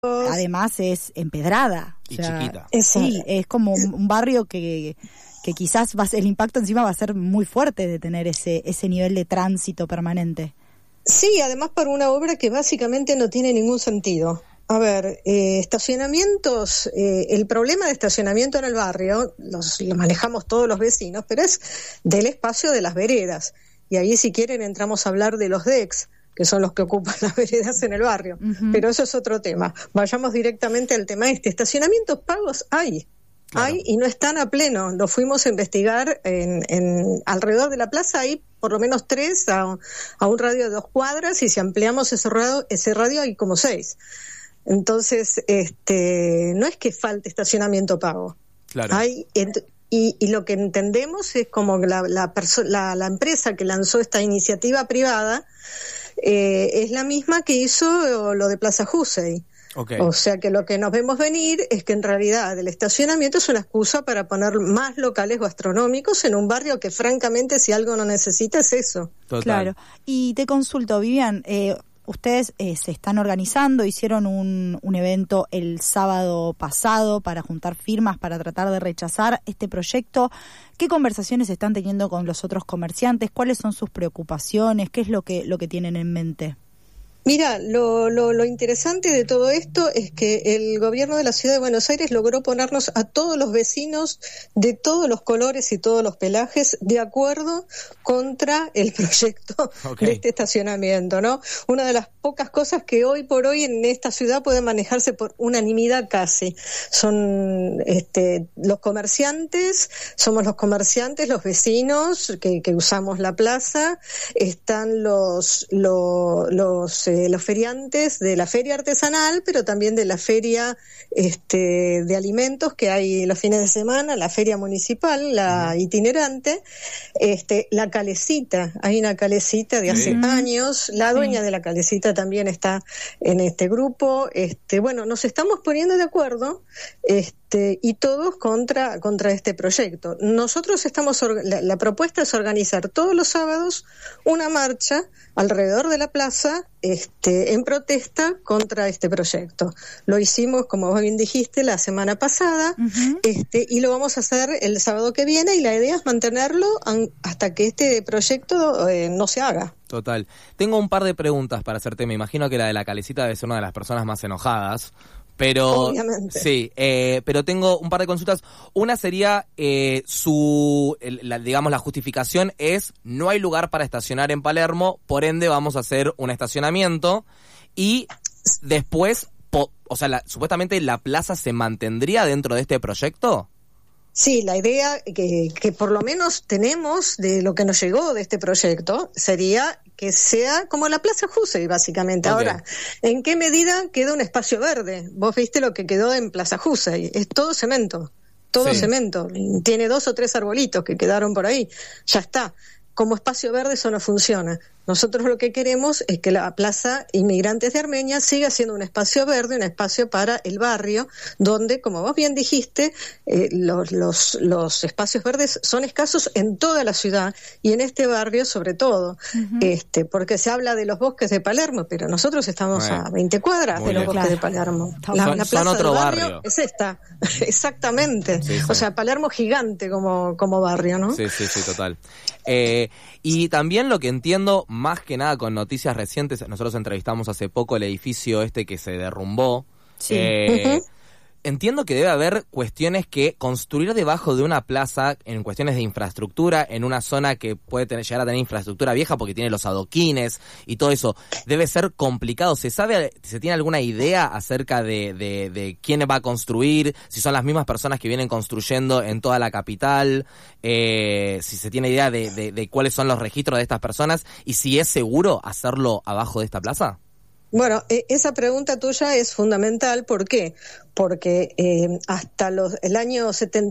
además es empedrada. Y chiquita. Sí, es como un barrio que quizás el impacto encima va a ser muy fuerte de tener ese nivel de tránsito permanente. Sí, además para una obra que básicamente no tiene ningún sentido. A ver, estacionamientos, el problema de estacionamiento en el barrio lo manejamos todos los vecinos, pero es del espacio de las veredas. Y ahí, si quieren, entramos a hablar de los DECs, que son los que ocupan las veredas en el barrio. Uh-huh. Pero eso es otro tema. Vayamos directamente al tema este. Estacionamientos pagos hay. Claro. Hay y no están a pleno. Lo fuimos a investigar en alrededor de la plaza. Hay por lo menos 3 a un radio de 2 cuadras, y si ampliamos ese radio hay como 6. Entonces, no es que falte estacionamiento pago. Claro. Hay, y lo que entendemos es como la empresa que lanzó esta iniciativa privada es la misma que hizo lo de Plaza Hussey. Okay. O sea que lo que nos vemos venir es que en realidad el estacionamiento es una excusa para poner más locales gastronómicos en un barrio que francamente, si algo no necesita, es eso. Total. Claro. Y te consulto, Vivian, ustedes se están organizando, hicieron un evento el sábado pasado para juntar firmas para tratar de rechazar este proyecto. ¿Qué conversaciones están teniendo con los otros comerciantes? ¿Cuáles son sus preocupaciones? ¿Qué es lo que tienen en mente? Mira, lo interesante de todo esto es que el gobierno de la Ciudad de Buenos Aires logró ponernos a todos los vecinos de todos los colores y todos los pelajes de acuerdo contra el proyecto de este estacionamiento, ¿no? Una de las pocas cosas que hoy por hoy en esta ciudad puede manejarse por unanimidad casi. Son los comerciantes, somos los comerciantes, los vecinos que usamos la plaza, están los feriantes de la feria artesanal, pero también de la feria de alimentos que hay los fines de semana, la feria municipal, la itinerante, la calecita, hay una calecita de hace años, la dueña de la calecita también está en este grupo, bueno, nos estamos poniendo de acuerdo, y todos contra este proyecto. Nosotros la propuesta es organizar todos los sábados una marcha alrededor de la plaza, en protesta contra este proyecto. Lo hicimos, como vos bien dijiste, la semana pasada, y lo vamos a hacer el sábado que viene, y la idea es mantenerlo hasta que este proyecto no se haga. Total. Tengo un par de preguntas para hacerte. Me imagino que la de la calecita debe ser una de las personas más enojadas. Pero obviamente. Sí, pero tengo un par de consultas. Una sería digamos la justificación es no hay lugar para estacionar en Palermo, por ende vamos a hacer un estacionamiento, y después, supuestamente la plaza se mantendría dentro de este proyecto. Sí, la idea que por lo menos tenemos de lo que nos llegó de este proyecto sería que sea como la Plaza Hussey, básicamente. Okay. Ahora, ¿en qué medida queda un espacio verde? Vos viste lo que quedó en Plaza Hussey, es todo cemento, cemento. Tiene 2 o 3 arbolitos que quedaron por ahí, ya está. Como espacio verde eso no funciona. Nosotros lo que queremos es que la Plaza Inmigrantes de Armenia siga siendo un espacio verde, un espacio para el barrio, donde, como vos bien dijiste, los espacios verdes son escasos en toda la ciudad y en este barrio sobre todo, porque se habla de los bosques de Palermo, pero nosotros estamos a 20 cuadras de los bosques de Palermo. La plaza otro del barrio es esta, exactamente. Sí. O sea, Palermo gigante como barrio, ¿no? Sí, total. Y también lo que entiendo, más que nada con noticias recientes, nosotros entrevistamos hace poco el edificio que se derrumbó. Sí. Entiendo que debe haber cuestiones que construir debajo de una plaza, en cuestiones de infraestructura, en una zona que puede llegar a tener infraestructura vieja porque tiene los adoquines y todo eso, debe ser complicado. ¿Se tiene alguna idea acerca de quién va a construir? Si son las mismas personas que vienen construyendo en toda la capital, si se tiene idea de cuáles son los registros de estas personas y si es seguro hacerlo abajo de esta plaza. Bueno, esa pregunta tuya es fundamental. ¿Por qué? Porque hasta el año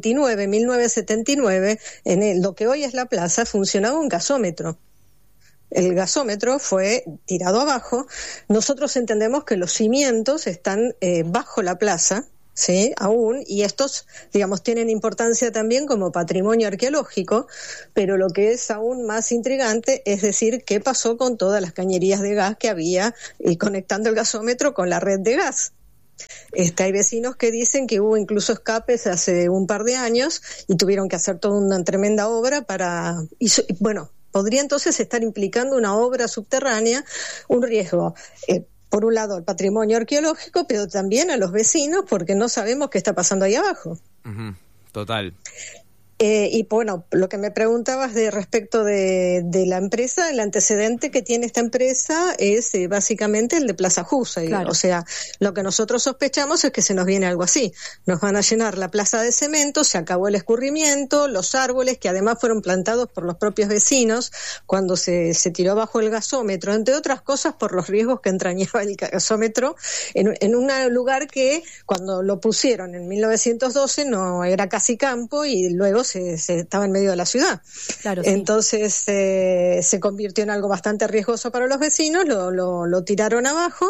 1979, en lo que hoy es la plaza, funcionaba un gasómetro. El gasómetro fue tirado abajo. Nosotros entendemos que los cimientos están bajo la plaza, ¿sí? Aún, y estos, digamos, tienen importancia también como patrimonio arqueológico, pero lo que es aún más intrigante es decir qué pasó con todas las cañerías de gas que había y conectando el gasómetro con la red de gas. Hay vecinos que dicen que hubo incluso escapes hace un par de años y tuvieron que hacer toda una tremenda obra podría entonces estar implicando una obra subterránea, un riesgo, por un lado al patrimonio arqueológico, pero también a los vecinos, porque no sabemos qué está pasando ahí abajo. Uh-huh. Total. Y bueno, lo que me preguntabas respecto de la empresa, el antecedente que tiene esta empresa es básicamente el de Plaza Husey. Claro. O sea, lo que nosotros sospechamos es que se nos viene algo así. Nos van a llenar la plaza de cemento, se acabó el escurrimiento, los árboles que además fueron plantados por los propios vecinos cuando se tiró bajo el gasómetro, entre otras cosas por los riesgos que entrañaba el gasómetro en un lugar que cuando lo pusieron en 1912 no era casi campo y luego se estaba en medio de la ciudad. Claro, sí. Entonces se convirtió en algo bastante riesgoso para los vecinos, lo tiraron abajo,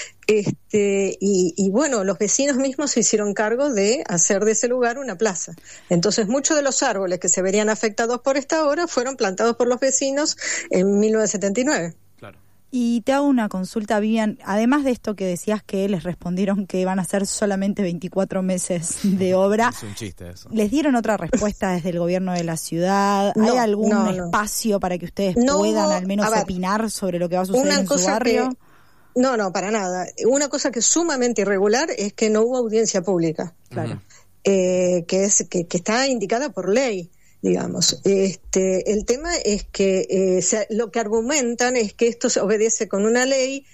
y bueno, los vecinos mismos se hicieron cargo de hacer de ese lugar una plaza. Entonces muchos de los árboles que se verían afectados por esta obra fueron plantados por los vecinos en 1979. Y te hago una consulta, Vivian, además de esto que decías que les respondieron que van a ser solamente 24 meses de obra. Es un chiste eso. ¿Les dieron otra respuesta desde el gobierno de la ciudad? ¿Hay algún espacio para que ustedes puedan al menos opinar sobre lo que va a suceder en su barrio? No, para nada. Una cosa que es sumamente irregular es que no hubo audiencia pública. Claro. Que está indicada por ley. Digamos, el tema es que lo que argumentan es que esto se obedece con una ley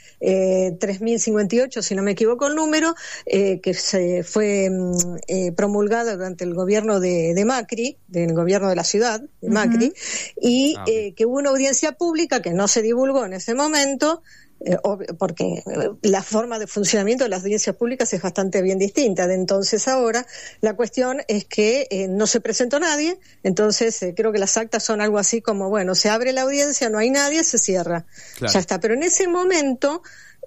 3058, si no me equivoco el número, que se fue promulgada durante el gobierno de Macri, del gobierno de la ciudad de Macri, y que hubo una audiencia pública que no se divulgó en ese momento. Porque la forma de funcionamiento de las audiencias públicas es bastante bien distinta. De entonces ahora, la cuestión es que no se presentó nadie, entonces creo que las actas son algo así como, bueno, se abre la audiencia, no hay nadie, se cierra. Claro. Ya está. Pero en ese momento,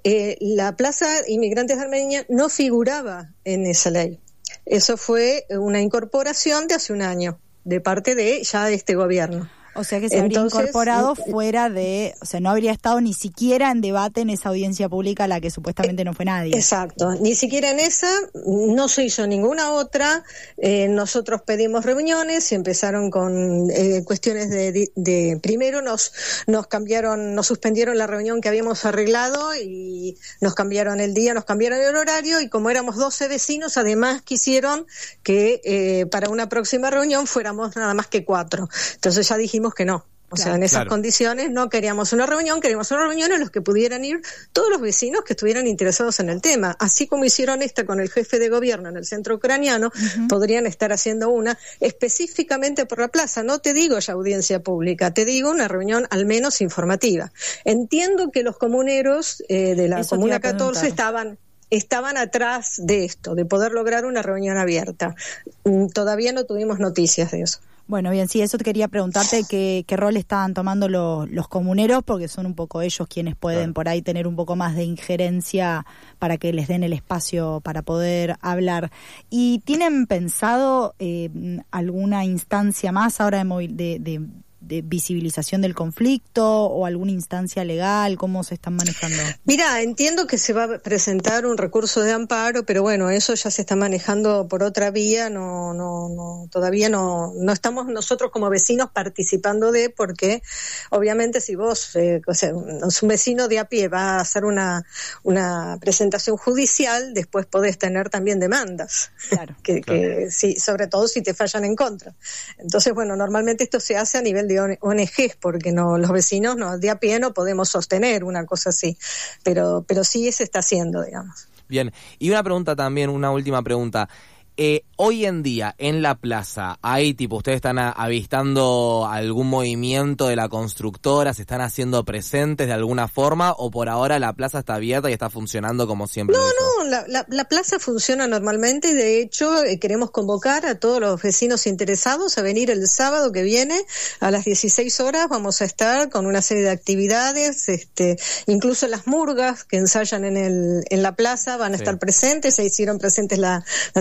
la Plaza Inmigrantes de Armenia no figuraba en esa ley. Eso fue una incorporación de hace un año, de parte de ya de este gobierno. O sea que se habría incorporado fuera de, o sea, no habría estado ni siquiera en debate en esa audiencia pública a la que supuestamente no fue nadie. Exacto, ni siquiera en esa, no se hizo ninguna otra. Nosotros pedimos reuniones y empezaron con cuestiones de primero nos suspendieron la reunión que habíamos arreglado y nos cambiaron el día, nos cambiaron el horario, y como éramos 12 vecinos, además quisieron que para una próxima reunión fuéramos nada más que 4. Entonces ya dijimos que no. O sea, en esas condiciones no queríamos una reunión, queríamos una reunión en la que pudieran ir todos los vecinos que estuvieran interesados en el tema. Así como hicieron esta con el jefe de gobierno en el centro ucraniano, podrían estar haciendo una específicamente por la plaza. No te digo ya audiencia pública, te digo una reunión al menos informativa. Entiendo que los comuneros de la Comuna 14 estaban atrás de esto, de poder lograr una reunión abierta. Todavía no tuvimos noticias de eso. Bueno, bien, sí, eso te quería preguntarte qué rol estaban tomando los comuneros, porque son un poco ellos quienes pueden por ahí tener un poco más de injerencia para que les den el espacio para poder hablar. ¿Y tienen pensado alguna instancia más ahora de visibilización del conflicto o alguna instancia legal? ¿Cómo se están manejando? Mira, entiendo que se va a presentar un recurso de amparo, pero bueno, eso ya se está manejando por otra vía. Todavía no estamos nosotros como vecinos participando porque obviamente si vos, un vecino de a pie va a hacer una presentación judicial, después podés tener también demandas. Claro. Que sí, sobre todo si te fallan en contra. Entonces, bueno, normalmente esto se hace a nivel de ONGs, porque los vecinos de a pie no podemos sostener una cosa así, pero sí se está haciendo, digamos. Bien, y una pregunta también, una última pregunta. Hoy en día, en la plaza, ¿ustedes están avistando algún movimiento de la constructora? ¿Se están haciendo presentes de alguna forma? ¿O por ahora la plaza está abierta y está funcionando como siempre? No, la plaza funciona normalmente y de hecho queremos convocar a todos los vecinos interesados a venir el sábado que viene a las 16 horas. Vamos a estar con una serie de actividades, incluso las murgas que ensayan en la plaza van a estar presentes, se hicieron presentes la semana pasada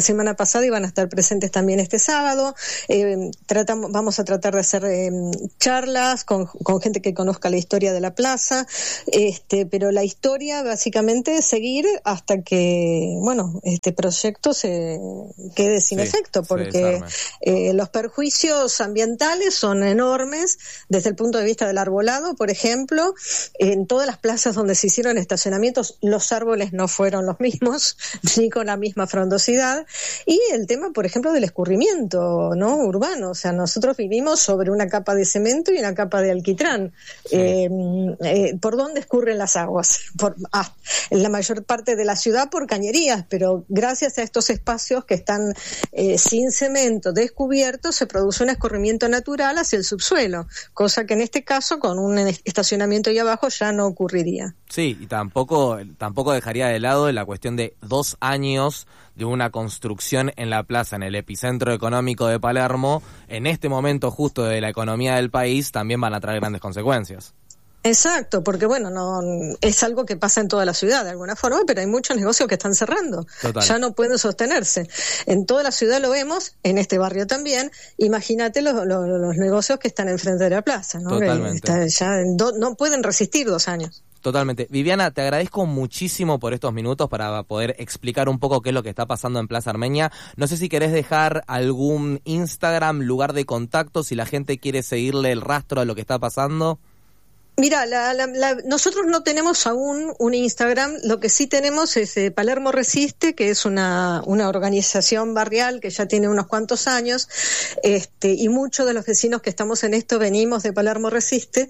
pasada y van a estar presentes también este sábado. Vamos a tratar de hacer charlas con gente que conozca la historia de la plaza, pero la historia básicamente es seguir hasta que, este proyecto se quede sin efecto, porque los perjuicios ambientales son enormes desde el punto de vista del arbolado. Por ejemplo, en todas las plazas donde se hicieron estacionamientos, los árboles no fueron los mismos, ni con la misma frondosidad. Y el tema, por ejemplo, del escurrimiento, ¿no?, urbano. O sea, nosotros vivimos sobre una capa de cemento y una capa de alquitrán. Sí. ¿Por dónde escurren las aguas? En la mayor parte de la ciudad por cañerías, pero gracias a estos espacios que están sin cemento, descubiertos, se produce un escurrimiento natural hacia el subsuelo, cosa que en este caso con un estacionamiento ahí abajo ya no ocurriría. Sí, y tampoco dejaría de lado la cuestión de 2 años de una construcción en la plaza, en el epicentro económico de Palermo. En este momento justo de la economía del país también van a traer grandes consecuencias. Exacto, porque no es algo que pasa en toda la ciudad de alguna forma, pero hay muchos negocios que están cerrando. Total. Ya no pueden sostenerse. En toda la ciudad lo vemos, en este barrio también. Imagínate los negocios que están enfrente de la plaza, ¿no? Totalmente. No pueden resistir 2 años. Totalmente. Viviana, te agradezco muchísimo por estos minutos para poder explicar un poco qué es lo que está pasando en Plaza Armenia. No sé si querés dejar algún Instagram, lugar de contacto, si la gente quiere seguirle el rastro a lo que está pasando. Mira, nosotros no tenemos aún un Instagram. Lo que sí tenemos es Palermo Resiste, que es una organización barrial que ya tiene unos cuantos años, y muchos de los vecinos que estamos en esto venimos de Palermo Resiste,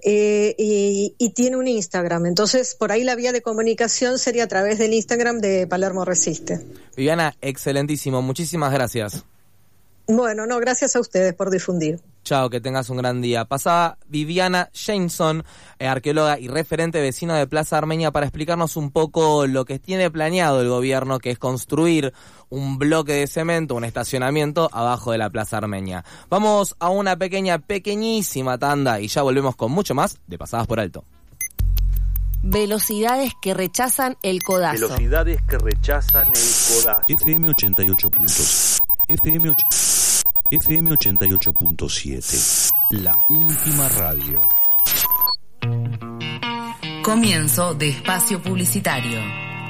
y tiene un Instagram. Entonces, por ahí la vía de comunicación sería a través del Instagram de Palermo Resiste. Viviana, excelentísimo. Muchísimas gracias. Bueno, gracias a ustedes por difundir. Chao, que tengas un gran día. Pasaba Viviana Jameson, arqueóloga y referente vecino de Plaza Armenia, para explicarnos un poco lo que tiene planeado el gobierno, que es construir un bloque de cemento, un estacionamiento abajo de la Plaza Armenia. Vamos a una pequeñísima tanda y ya volvemos con mucho más de Pasadas por Alto. Velocidades que rechazan el codazo. Velocidades que rechazan el codazo. FM 88 puntos. FM 88.7, la última radio. Comienzo de espacio publicitario.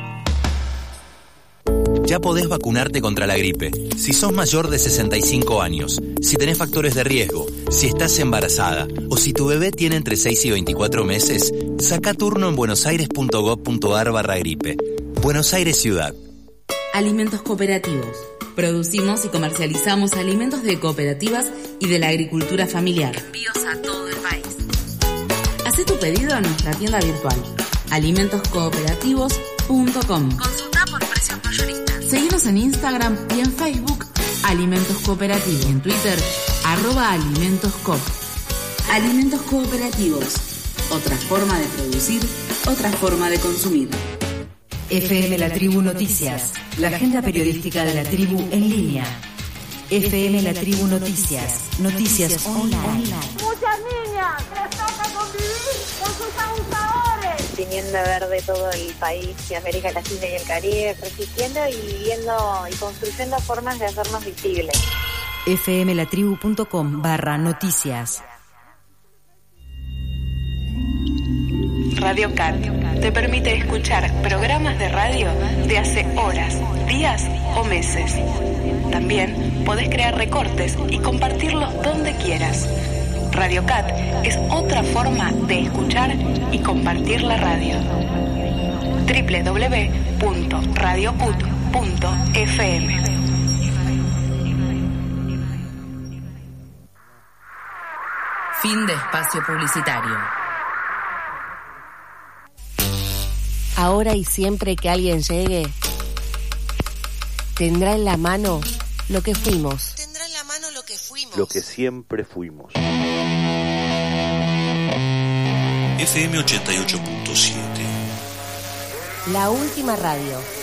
Ya podés vacunarte contra la gripe. Si sos mayor de 65 años, si tenés factores de riesgo, si estás embarazada o si tu bebé tiene entre 6 y 24 meses, saca turno en buenosaires.gov.ar/gripe. Buenos Aires Ciudad. Alimentos cooperativos. Producimos y comercializamos alimentos de cooperativas y de la agricultura familiar. Envíos a todo el país. Haz tu pedido en nuestra tienda virtual, alimentoscooperativos.com. Consulta por precios mayoristas. Seguinos en Instagram y en Facebook, Alimentos Cooperativos. Y en Twitter, @alimentoscoop. Alimentos Cooperativos. Otra forma de producir, otra forma de consumir. FM La Tribu Noticias, la agenda periodística de la tribu en línea. FM La Tribu Noticias, noticias online. Muchas niñas les toca convivir con sus abusadores. Teniendo verde todo el país y América Latina y el Caribe, resistiendo y viviendo y construyendo formas de hacernos visibles. fmlatribu.com/noticias. Radio Cat te permite escuchar programas de radio de hace horas, días o meses. También podés crear recortes y compartirlos donde quieras. Radio Cat es otra forma de escuchar y compartir la radio. www.radiocut.fm. Fin de espacio publicitario. Ahora y siempre que alguien llegue, tendrá en la mano lo que fuimos. Tendrá en la mano lo que fuimos. Lo que siempre fuimos. FM 88.7. La última radio.